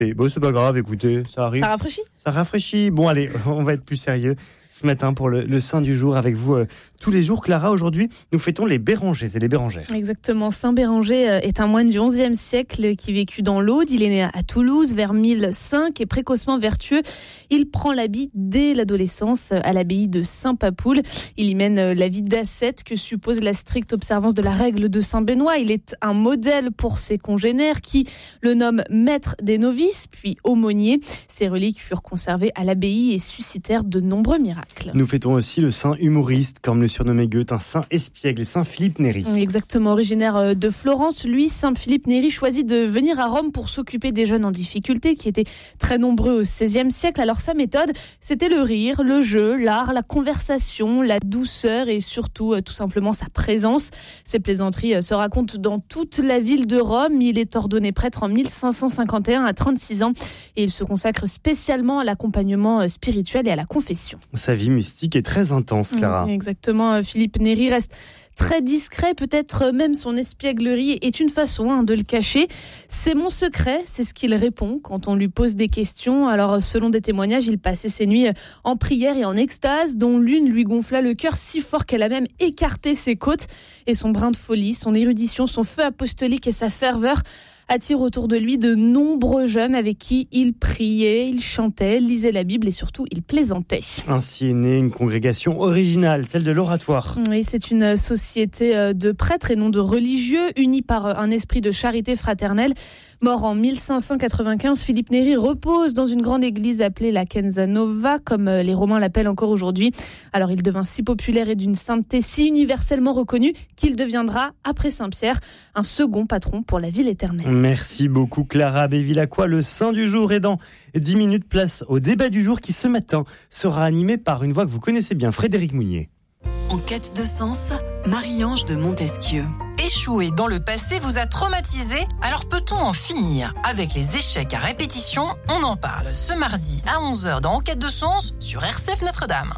Et bon, c'est pas grave, écoutez, ça arrive. Ça rafraîchit ? Ça rafraîchit. Bon, allez, on va être plus sérieux ce matin pour le Saint du jour avec vous tous les jours. Clara, aujourd'hui, nous fêtons les Bérengers et les Bérengères. Exactement. Saint Béranger est un moine du XIe siècle qui vécut dans l'Aude. Il est né à Toulouse vers 1005 et précocement vertueux. Il prend l'habit dès l'adolescence à l'abbaye de Saint-Papoul. Il y mène la vie d'ascète que suppose la stricte observance de la règle de Saint-Benoît. Il est un modèle pour ses congénères qui le nomment maître des novices, puis aumônier. Ses reliques furent conservées à l'abbaye et suscitèrent de nombreux miracles. Nous fêtons aussi le saint humoriste, comme le surnommait Goethe, un saint espiègle, Saint Philippe Néri. Exactement, originaire de Florence, lui, Saint Philippe Néri choisit de venir à Rome pour s'occuper des jeunes en difficulté, qui étaient très nombreux au XVIe siècle. Alors sa méthode, c'était le rire, le jeu, l'art, la conversation, la douceur et surtout, tout simplement, sa présence. Ses plaisanteries se racontent dans toute la ville de Rome. Il est ordonné prêtre en 1551 à 36 ans et il se consacre spécialement à l'accompagnement spirituel et à la confession. Sa vie mystique est très intense, Clara. Exactement, Philippe Néri reste très discret, peut-être même son espièglerie est une façon de le cacher. C'est mon secret, c'est ce qu'il répond quand on lui pose des questions. Alors selon des témoignages, il passait ses nuits en prière et en extase, dont l'une lui gonfla le cœur si fort qu'elle a même écarté ses côtes. Et son brin de folie, son érudition, son feu apostolique et sa ferveur attire autour de lui de nombreux jeunes avec qui il priait, il chantait, lisait la Bible et surtout il plaisantait. Ainsi est née une congrégation originale, celle de l'Oratoire. Oui, c'est une société de prêtres et non de religieux, unis par un esprit de charité fraternelle. Mort en 1595, Philippe Néri repose dans une grande église appelée la Kenzanova, comme les Romains l'appellent encore aujourd'hui. Alors il devint si populaire et d'une sainteté si universellement reconnue qu'il deviendra, après Saint-Pierre, un second patron pour la ville éternelle. Merci beaucoup Clara Bévilacqua. Le Saint du jour est dans 10 minutes, place au débat du jour qui ce matin sera animé par une voix que vous connaissez bien, Frédéric Mounier. En quête de sens, Marie-Ange de Montesquieu. Échouer dans le passé vous a traumatisé, alors peut-on en finir avec les échecs à répétition? On en parle ce mardi à 11h dans En quête de sens sur RCF Notre-Dame.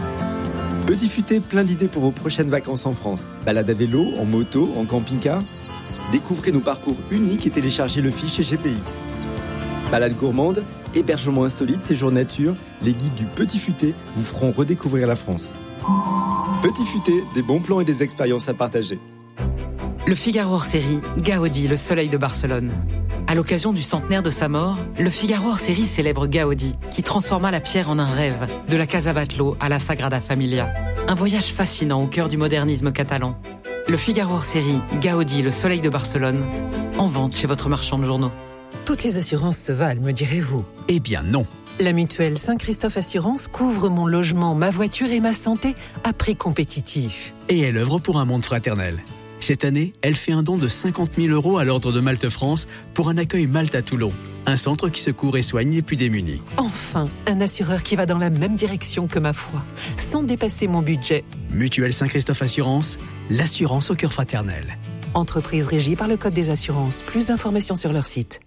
Petit Futé, plein d'idées pour vos prochaines vacances en France. Balade à vélo, en moto, en camping-car. Découvrez nos parcours uniques et téléchargez le fichier GPX. Balade gourmande, hébergement insolite, séjour nature, les guides du Petit Futé vous feront redécouvrir la France. Petit Futé, des bons plans et des expériences à partager. Le Figaro hors série, Gaudi, le soleil de Barcelone. À l'occasion du centenaire de sa mort, le Figaro hors série célèbre Gaudi, qui transforma la pierre en un rêve, de la Casa Batlló à la Sagrada Familia. Un voyage fascinant au cœur du modernisme catalan. Le Figaro hors série, Gaudi, le soleil de Barcelone, en vente chez votre marchand de journaux. Toutes les assurances se valent, me direz-vous. Eh bien non. La mutuelle Saint-Christophe Assurance couvre mon logement, ma voiture et ma santé à prix compétitif. Et elle œuvre pour un monde fraternel. Cette année, elle fait un don de 50 000 € à l'Ordre de Malte France pour un accueil Malte à Toulon, un centre qui secourt et soigne les plus démunis. Enfin, un assureur qui va dans la même direction que ma foi, sans dépasser mon budget. Mutuelle Saint-Christophe Assurance, l'assurance au cœur fraternel. Entreprise régie par le Code des assurances. Plus d'informations sur leur site.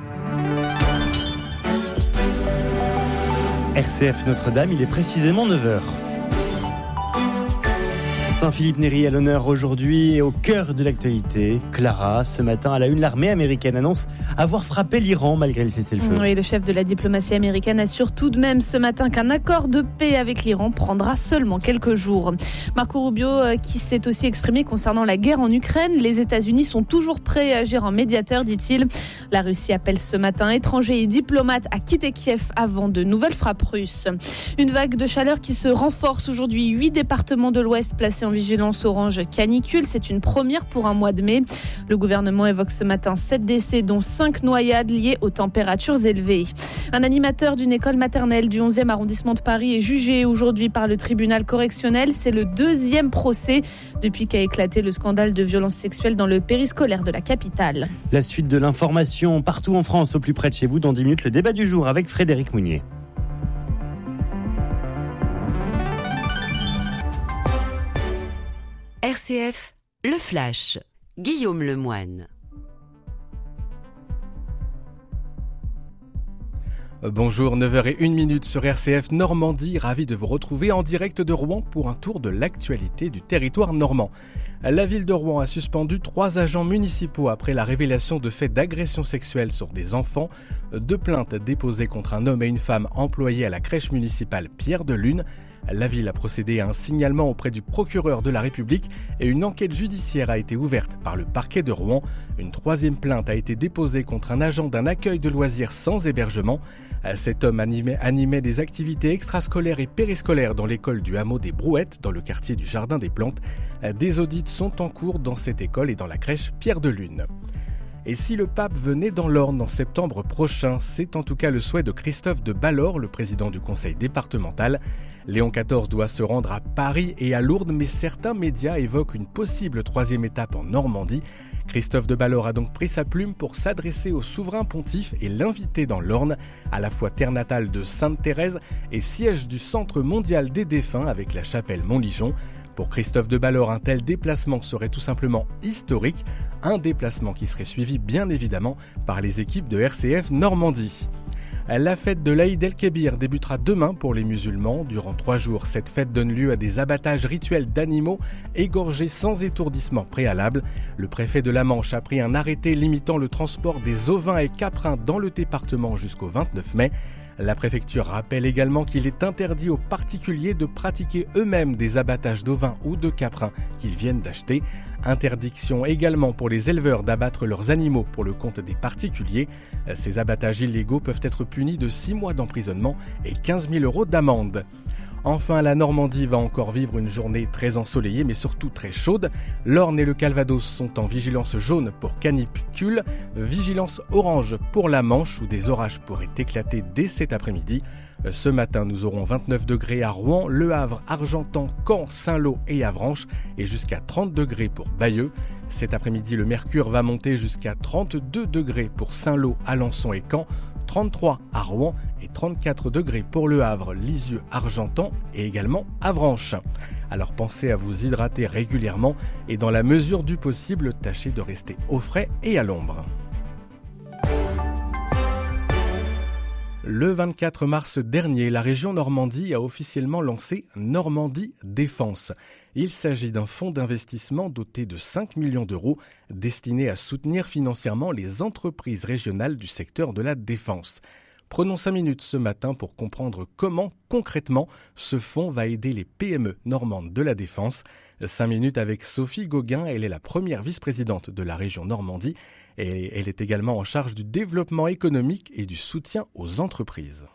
RCF Notre-Dame, il est précisément 9h. Saint-Philippe Néri à l'honneur aujourd'hui et au cœur de l'actualité. Clara, ce matin à la une, l'armée américaine annonce avoir frappé l'Iran malgré le cessez-le-feu. Oui, le chef de la diplomatie américaine assure tout de même ce matin qu'un accord de paix avec l'Iran prendra seulement quelques jours. Marco Rubio qui s'est aussi exprimé concernant la guerre en Ukraine. Les États-Unis sont toujours prêts à agir en médiateur, dit-il. La Russie appelle ce matin étrangers et diplomates à quitter Kiev avant de nouvelles frappes russes. Une vague de chaleur qui se renforce aujourd'hui. 8 départements de l'Ouest placés en vigilance orange canicule. C'est une première pour un mois de mai. Le gouvernement évoque ce matin 7 décès, dont 5 noyades liées aux températures élevées. Un animateur d'une école maternelle du 11e arrondissement de Paris est jugé aujourd'hui par le tribunal correctionnel. C'est le 2e procès depuis qu'a éclaté le scandale de violences sexuelles dans le périscolaire de la capitale. La suite de l'information partout en France, au plus près de chez vous. Dans 10 minutes, le débat du jour avec Frédéric Mounier. RCF, le Flash, Guillaume Lemoine. Bonjour, 9h01 sur RCF Normandie, ravi de vous retrouver en direct de Rouen pour un tour de l'actualité du territoire normand. La ville de Rouen a suspendu 3 agents municipaux après la révélation de faits d'agression sexuelle sur des enfants. 2 plaintes déposées contre un homme et une femme employés à la crèche municipale Pierre de Lune. La ville a procédé à un signalement auprès du procureur de la République et une enquête judiciaire a été ouverte par le parquet de Rouen. Une 3e plainte a été déposée contre un agent d'un accueil de loisirs sans hébergement. Cet homme animait des activités extrascolaires et périscolaires dans l'école du hameau des Brouettes, dans le quartier du Jardin des Plantes. Des audits sont en cours dans cette école et dans la crèche Pierre de Lune. Et si le pape venait dans l'Orne en septembre prochain, c'est en tout cas le souhait de Christophe de Ballor, le président du conseil départemental. Léon XIV doit se rendre à Paris et à Lourdes, mais certains médias évoquent une possible 3e étape en Normandie. Christophe de Ballor a donc pris sa plume pour s'adresser au souverain pontife et l'inviter dans l'Orne, à la fois terre natale de Sainte-Thérèse et siège du Centre mondial des défunts avec la chapelle Montligeon. Pour Christophe de Ballor, un tel déplacement serait tout simplement historique, un déplacement qui serait suivi bien évidemment par les équipes de RCF Normandie. La fête de l'Aïd el-Kébir débutera demain pour les musulmans. Durant 3 jours, cette fête donne lieu à des abattages rituels d'animaux égorgés sans étourdissement préalable. Le préfet de la Manche a pris un arrêté limitant le transport des ovins et caprins dans le département jusqu'au 29 mai. La préfecture rappelle également qu'il est interdit aux particuliers de pratiquer eux-mêmes des abattages d'ovins ou de caprins qu'ils viennent d'acheter. Interdiction également pour les éleveurs d'abattre leurs animaux pour le compte des particuliers. Ces abattages illégaux peuvent être punis de 6 mois d'emprisonnement et 15 000 € d'amende. Enfin, la Normandie va encore vivre une journée très ensoleillée mais surtout très chaude. L'Orne et le Calvados sont en vigilance jaune pour canicule, vigilance orange pour la Manche où des orages pourraient éclater dès cet après-midi. Ce matin, nous aurons 29 degrés à Rouen, Le Havre, Argentan, Caen, Saint-Lô et Avranches et jusqu'à 30 degrés pour Bayeux. Cet après-midi, le mercure va monter jusqu'à 32 degrés pour Saint-Lô, Alençon et Caen, 33 à Rouen et 34 degrés pour Le Havre, Lisieux, Argentan et également Avranches. Alors pensez à vous hydrater régulièrement et dans la mesure du possible, tâchez de rester au frais et à l'ombre. Le 24 mars dernier, la région Normandie a officiellement lancé Normandie Défense. Il s'agit d'un fonds d'investissement doté de 5 millions d'euros destiné à soutenir financièrement les entreprises régionales du secteur de la défense. Prenons 5 minutes ce matin pour comprendre comment, concrètement, ce fonds va aider les PME normandes de la défense. 5 minutes avec Sophie Gauguin, elle est la première vice-présidente de la région Normandie et elle est également en charge du développement économique et du soutien aux entreprises.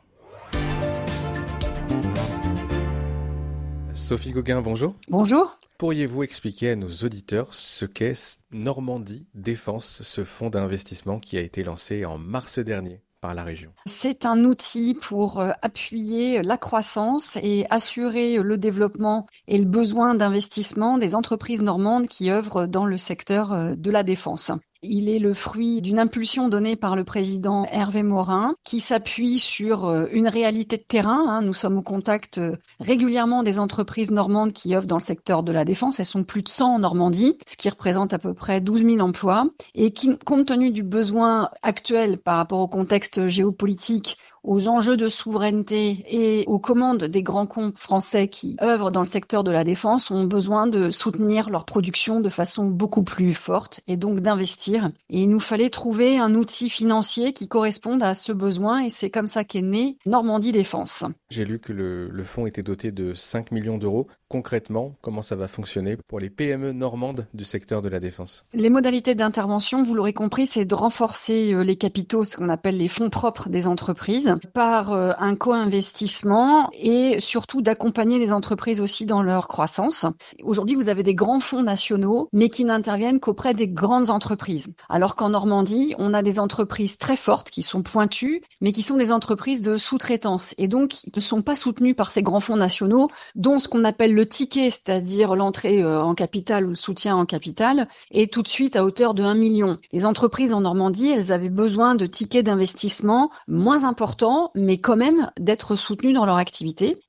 Sophie Gauguin, bonjour. Bonjour. Pourriez-vous expliquer à nos auditeurs ce qu'est Normandie Défense, ce fonds d'investissement qui a été lancé en mars dernier par la région? C'est un outil pour appuyer la croissance et assurer le développement et le besoin d'investissement des entreprises normandes qui œuvrent dans le secteur de la défense. Il est le fruit d'une impulsion donnée par le président Hervé Morin qui s'appuie sur une réalité de terrain. Nous sommes au contact régulièrement des entreprises normandes qui œuvrent dans le secteur de la défense. Elles sont plus de 100 en Normandie, ce qui représente à peu près 12 000 emplois et qui, compte tenu du besoin actuel par rapport au contexte géopolitique, aux enjeux de souveraineté et aux commandes des grands comptes français qui œuvrent dans le secteur de la défense ont besoin de soutenir leur production de façon beaucoup plus forte et donc d'investir. Et il nous fallait trouver un outil financier qui corresponde à ce besoin et c'est comme ça qu'est né Normandie Défense. J'ai lu que le fonds était doté de 5 millions d'euros. Concrètement, comment ça va fonctionner pour les PME normandes du secteur de la défense? Les modalités d'intervention, vous l'aurez compris, c'est de renforcer les capitaux, ce qu'on appelle les fonds propres des entreprises, par un co-investissement et surtout d'accompagner les entreprises aussi dans leur croissance. Aujourd'hui, vous avez des grands fonds nationaux, mais qui n'interviennent qu'auprès des grandes entreprises. Alors qu'en Normandie, on a des entreprises très fortes qui sont pointues, mais qui sont des entreprises de sous-traitance et donc qui ne sont pas soutenues par ces grands fonds nationaux, dont ce qu'on appelle le ticket, c'est-à-dire l'entrée en capital ou le soutien en capital, est tout de suite à hauteur de 1 million. Les entreprises en Normandie, elles avaient besoin de tickets d'investissement moins importants, mais quand même d'être soutenues dans leur activité.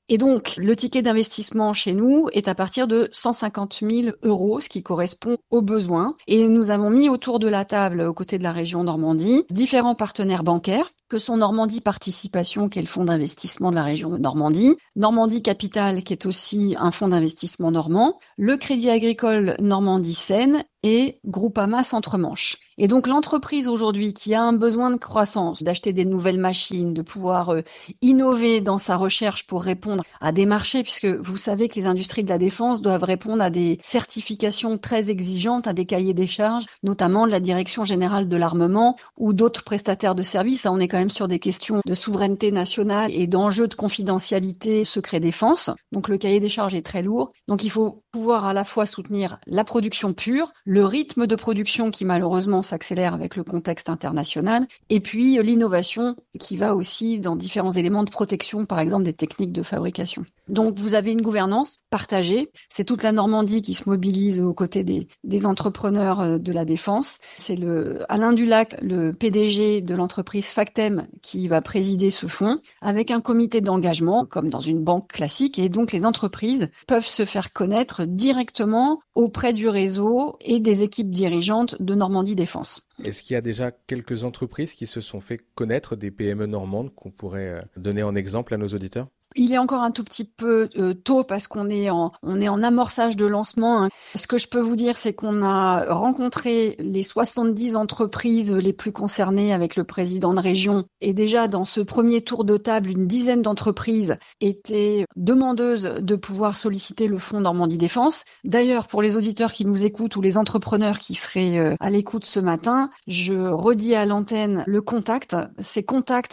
Et donc, le ticket d'investissement chez nous est à partir de 150 000 €, ce qui correspond aux besoins. Et nous avons mis autour de la table, aux côtés de la région Normandie, différents partenaires bancaires, que sont Normandie Participation, qui est le fonds d'investissement de la région de Normandie, Normandie Capital, qui est aussi un fonds d'investissement normand, le Crédit Agricole Normandie Seine et Groupama Centre-Manche. Et donc l'entreprise aujourd'hui qui a un besoin de croissance, d'acheter des nouvelles machines, de pouvoir innover dans sa recherche pour répondre à des marchés, puisque vous savez que les industries de la défense doivent répondre à des certifications très exigeantes, à des cahiers des charges, notamment de la Direction Générale de l'Armement ou d'autres prestataires de services. On est quand même sur des questions de souveraineté nationale et d'enjeux de confidentialité secret défense. Donc le cahier des charges est très lourd. Donc il faut pouvoir à la fois soutenir la production pure, le rythme de production qui malheureusement s'accélère avec le contexte international, et puis l'innovation qui va aussi dans différents éléments de protection, par exemple des techniques de fabrication. Donc vous avez une gouvernance partagée, c'est toute la Normandie qui se mobilise aux côtés des entrepreneurs de la défense. C'est Alain Dulac, le PDG de l'entreprise Factem, qui va présider ce fonds, avec un comité d'engagement, comme dans une banque classique, et donc les entreprises peuvent se faire connaître directement auprès du réseau et des équipes dirigeantes de Normandie Défense. Est-ce qu'il y a déjà quelques entreprises qui se sont fait connaître, des PME normandes qu'on pourrait donner en exemple à nos auditeurs ? Il est encore un tout petit peu tôt parce qu'on est en amorçage de lancement. Ce que je peux vous dire, c'est qu'on a rencontré les 70 entreprises les plus concernées avec le président de région. Et déjà, dans ce premier tour de table, une dizaine d'entreprises étaient demandeuses de pouvoir solliciter le fonds Normandie Défense. D'ailleurs, pour les auditeurs qui nous écoutent ou les entrepreneurs qui seraient à l'écoute ce matin, je redis à l'antenne le contact. C'est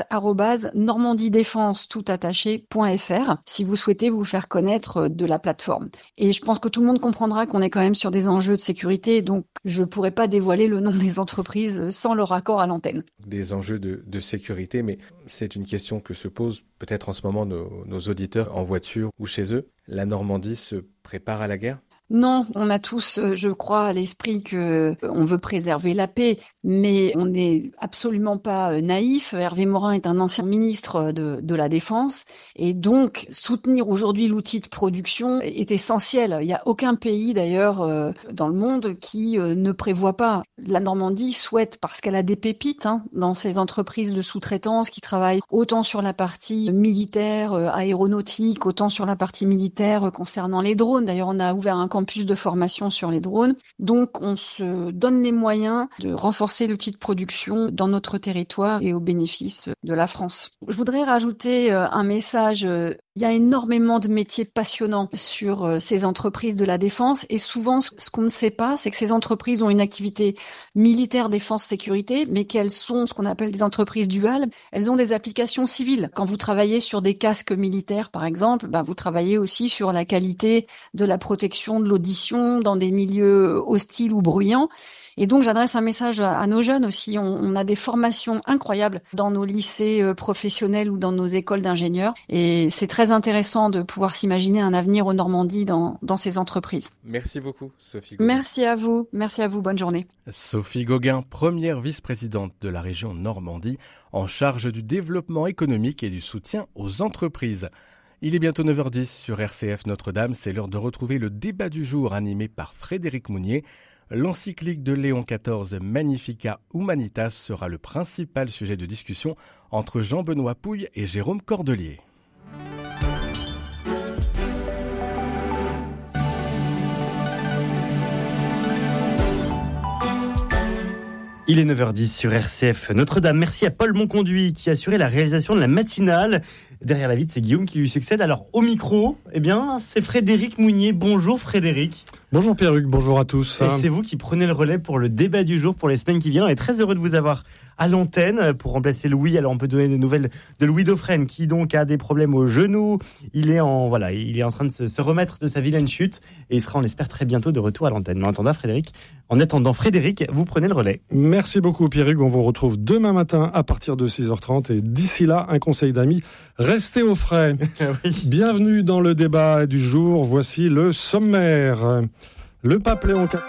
contact@normandiedéfense.fr si vous souhaitez vous faire connaître de la plateforme. Et je pense que tout le monde comprendra qu'on est quand même sur des enjeux de sécurité, donc je pourrais pas dévoiler le nom des entreprises sans leur accord à l'antenne. Des enjeux de sécurité, mais c'est une question que se posent peut-être en ce moment nos auditeurs en voiture ou chez eux. La Normandie se prépare à la guerre ? Non, on a tous, je crois, à l'esprit que on veut préserver la paix, mais on n'est absolument pas naïf. Hervé Morin est un ancien ministre de la Défense, et donc soutenir aujourd'hui l'outil de production est essentiel. Il n'y a aucun pays d'ailleurs dans le monde qui ne prévoit pas. La Normandie souhaite, parce qu'elle a des pépites dans ses entreprises de sous-traitance qui travaillent autant sur la partie militaire, aéronautique, autant sur la partie militaire concernant les drones. D'ailleurs, on a ouvert un campus de formation sur les drones. Donc, on se donne les moyens de renforcer l'outil de production dans notre territoire et au bénéfice de la France. Je voudrais rajouter un message. Il y a énormément de métiers passionnants sur ces entreprises de la défense, et souvent, ce qu'on ne sait pas, c'est que ces entreprises ont une activité militaire, défense, sécurité, mais qu'elles sont ce qu'on appelle des entreprises duales. Elles ont des applications civiles. Quand vous travaillez sur des casques militaires, par exemple, vous travaillez aussi sur la qualité de la protection de l'audition dans des milieux hostiles ou bruyants. Et donc, j'adresse un message à nos jeunes aussi. On a des formations incroyables dans nos lycées professionnels ou dans nos écoles d'ingénieurs. Et c'est très intéressant de pouvoir s'imaginer un avenir en Normandie dans ces entreprises. Merci beaucoup, Sophie Gauguin. Merci à vous. Bonne journée. Sophie Gauguin, première vice-présidente de la région Normandie, en charge du développement économique et du soutien aux entreprises. Il est bientôt 9h10 sur RCF Notre-Dame. C'est l'heure de retrouver le débat du jour animé par Frédéric Mounier. L'encyclique de Léon XIV Magnificat Humanitas sera le principal sujet de discussion entre Jean-Benoît Pouille et Jérôme Cordelier. Il est 9h10 sur RCF Notre-Dame. Merci à Paul Monconduit qui a assuré la réalisation de la matinale. Derrière la vitre, c'est Guillaume qui lui succède. Alors au micro, c'est Frédéric Mounier. Bonjour Frédéric. Bonjour Pierre-Hugues, bonjour à tous. Et c'est vous qui prenez le relais pour le débat du jour pour les semaines qui viennent. On est très heureux de vous avoir à l'antenne pour remplacer Louis. Alors on peut donner des nouvelles de Louis Dauphren qui donc a des problèmes au genou. Il est en train de se remettre de sa vilaine chute et il sera, on l'espère, très bientôt de retour à l'antenne. Mais en attendant Frédéric, vous prenez le relais. Merci beaucoup Pierre-Hugues, on vous retrouve demain matin à partir de 6h30 et d'ici là, un conseil d'amis, restez au frais. Oui. Bienvenue dans le débat du jour, voici le sommaire. Le pape Léon XIV.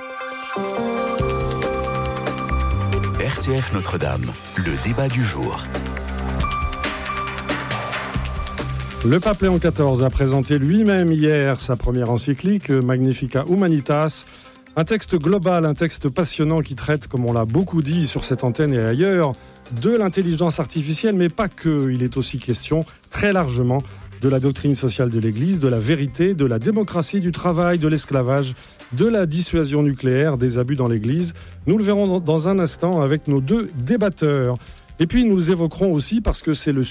RCF Notre-Dame, le débat du jour. Le pape Léon XIV a présenté lui-même hier sa première encyclique, Magnificat Humanitas. Un texte global, un texte passionnant qui traite, comme on l'a beaucoup dit sur cette antenne et ailleurs, de l'intelligence artificielle, mais pas que. Il est aussi question, très largement, de la doctrine sociale de l'Église, de la vérité, de la démocratie, du travail, de l'esclavage, de la dissuasion nucléaire, des abus dans l'Église. Nous le verrons dans un instant avec nos deux débatteurs. Et puis nous évoquerons aussi, parce que c'est le